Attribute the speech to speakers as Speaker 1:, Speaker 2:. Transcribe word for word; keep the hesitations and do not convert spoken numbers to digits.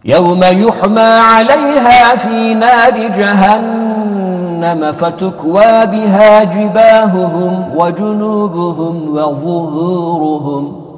Speaker 1: يوم يحمى عليها في نار جهنم فتكوى بها جباههم وجنوبهم وظهورهم